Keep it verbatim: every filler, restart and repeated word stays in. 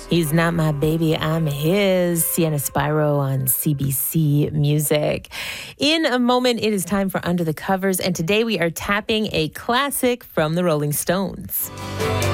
He's Not My Baby, I'm His. Sienna Spyro on C B C Music. In a moment, it is time for Under the Covers, and today we are tapping a classic from the Rolling Stones.